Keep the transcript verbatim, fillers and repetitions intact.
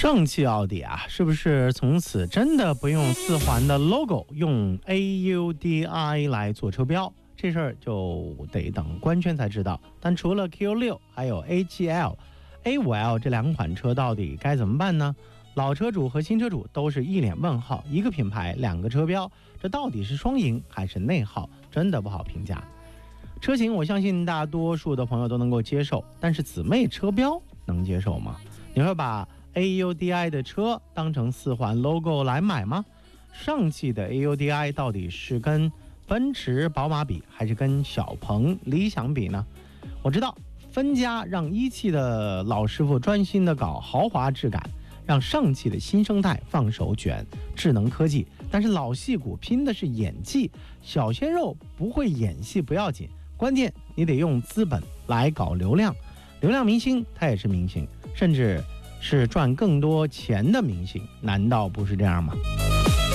上汽奥迪啊，是不是从此真的不用四环的 logo， 用 A U D I 来做车标？这事儿就得等官宣才知道。但除了 Q 六， 还有 A 七 L、A 五 L 这两款车到底该怎么办呢？老车主和新车主都是一脸问号，一个品牌两个车标，这到底是双赢还是内耗？真的不好评价。车型我相信大多数的朋友都能够接受，但是姊妹车标能接受吗？你会把 A U D I 的车当成四环 logo 来买吗？上汽的 A U D I 到底是跟奔驰、宝马比，还是跟小鹏、理想比呢？我知道分家让一汽的老师傅专心的搞豪华质感，让上汽的新生代放手卷智能科技，但是老戏骨拼的是演技，小鲜肉不会演戏不要紧，关键你得用资本来搞流量，流量明星他也是明星，甚至是赚更多钱的明星，难道不是这样吗？